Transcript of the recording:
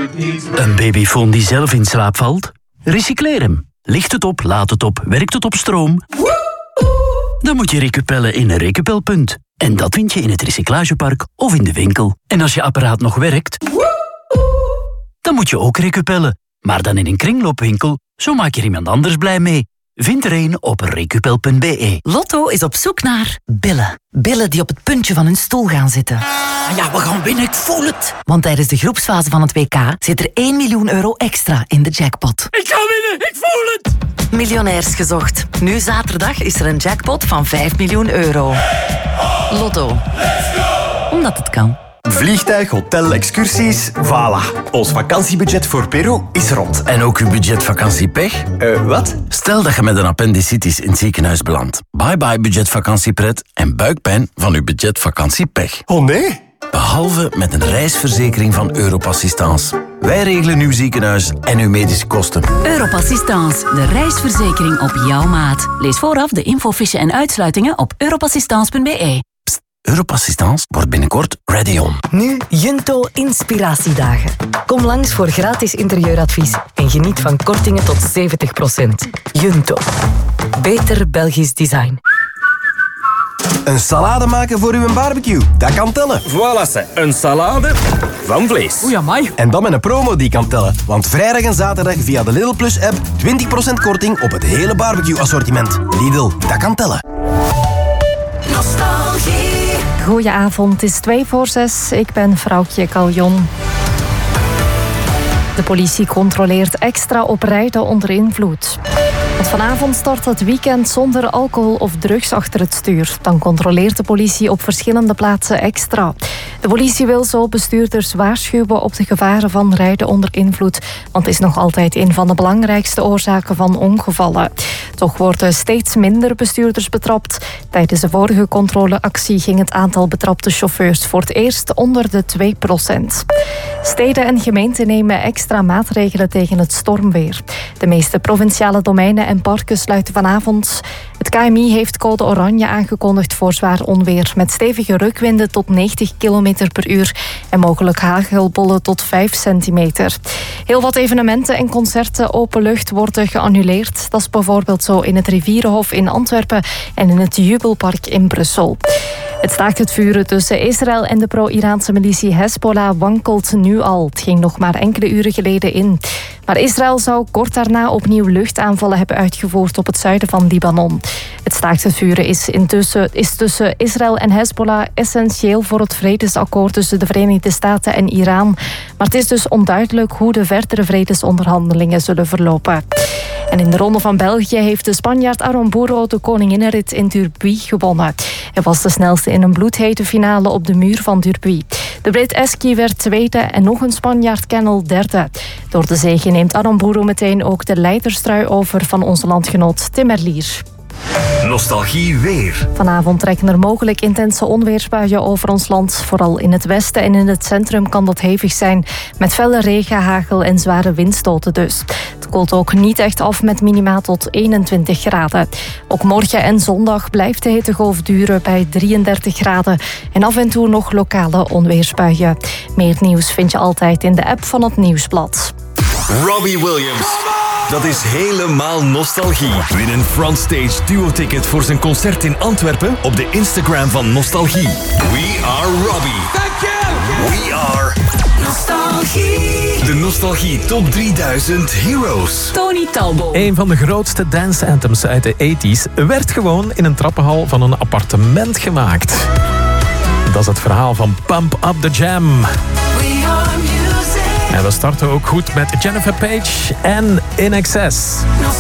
Een babyfoon die zelf in slaap valt? Recycleer hem. Licht het op, laat het op, werkt het op stroom? Dan moet je recupellen in een recupelpunt. En dat vind je in het recyclagepark of in de winkel. En als je apparaat nog werkt, dan moet je ook recupellen. Maar dan in een kringloopwinkel, zo maak je iemand anders blij mee. Vind er een op recupel.be. Lotto is op zoek naar billen. Billen die op het puntje van hun stoel gaan zitten. Ja, we gaan winnen, ik voel het. Want tijdens de groepsfase van het WK zit er 1 miljoen euro extra in de jackpot. Ik ga winnen, ik voel het. Miljonairs gezocht. Nu zaterdag is er een jackpot van 5 miljoen euro. Lotto. Omdat het kan. Vliegtuig, hotel, excursies, voilà. Ons vakantiebudget voor Peru is rond. En ook uw budget vakantiepech? Wat? Stel dat je met een appendicitis in het ziekenhuis belandt. Bye bye budget vakantiepret en buikpijn van uw budget vakantiepech. Oh nee? Behalve met een reisverzekering van Europassistance. Wij regelen uw ziekenhuis en uw medische kosten. Europassistance, de reisverzekering op jouw maat. Lees vooraf de infofiche en uitsluitingen op europassistance.be. Europassistance wordt binnenkort ready on. Nu Junto Inspiratiedagen. Kom langs voor gratis interieuradvies en geniet van kortingen tot 70%. Junto. Beter Belgisch design. Een salade maken voor uw barbecue. Dat kan tellen. Voilà, een salade van vlees. Oei, amai. En dan met een promo die kan tellen. Want vrijdag en zaterdag via de Lidl Plus app 20% korting op het hele barbecue assortiment. Lidl, dat kan tellen. Goedenavond, het is 5:45. Ik ben Vrouwtje Caljon. De politie controleert extra op rijden onder invloed. Want vanavond start het weekend zonder alcohol of drugs achter het stuur. Dan controleert de politie op verschillende plaatsen extra. De politie wil zo bestuurders waarschuwen op de gevaren van rijden onder invloed. Want het is nog altijd een van de belangrijkste oorzaken van ongevallen. Toch worden steeds minder bestuurders betrapt. Tijdens de vorige controleactie ging het aantal betrapte chauffeurs voor het eerst onder de 2%. Steden en gemeenten nemen extra maatregelen tegen het stormweer. De meeste provinciale domeinen en parken sluiten vanavond. Het KMI heeft code oranje aangekondigd voor zwaar onweer. Met stevige rukwinden tot 90 km per uur. En mogelijk hagelbollen tot 5 centimeter. Heel wat evenementen en concerten openlucht worden geannuleerd. Dat is bijvoorbeeld zo in het Rivierenhof in Antwerpen en in het Jubelpark in Brussel. Het staakt het vuren tussen Israël en de pro-Iraanse militie Hezbollah wankelt nu al. Het ging nog maar enkele uren geleden in. Maar Israël zou kort daarna opnieuw luchtaanvallen hebben uitgevoerd op het zuiden van Libanon. Het staakt het vuren is tussen Israël en Hezbollah essentieel voor het vredesakkoord tussen de Verenigde Staten en Iran. Maar het is dus onduidelijk hoe de verdere vredesonderhandelingen zullen verlopen. En in de Ronde van België heeft de Spanjaard Aramburu de koninginnenrit in Durbuy gewonnen. Hij was de snelste in een bloedhete finale op de muur van Durbuy. De Brit Eski werd tweede en nog een Spanjaard Kennel derde. Door de zege neemt Aramburu meteen ook de leiderstrui over van onze landgenoot Tim Merlier. Nostalgie weer. Vanavond trekken er mogelijk intense onweersbuien over ons land. Vooral in het westen en in het centrum kan dat hevig zijn. Met felle regen, hagel en zware windstoten dus. Het koelt ook niet echt af met minima tot 21 graden. Ook morgen en zondag blijft de hittegolf duren bij 33 graden. En af en toe nog lokale onweersbuien. Meer nieuws vind je altijd in de app van het Nieuwsblad. Robbie Williams. Dat is helemaal nostalgie. Win een frontstage duo-ticket voor zijn concert in Antwerpen op de Instagram van Nostalgie. We are Robbie. Thank you. We are Nostalgie. De Nostalgie Top 3000 Heroes. Tony Talbot. Een van de grootste dance anthems uit de 80s werd gewoon in een trappenhal van een appartement gemaakt. Dat is het verhaal van Pump Up the Jam. En we starten ook goed met Jennifer Page en In Excess.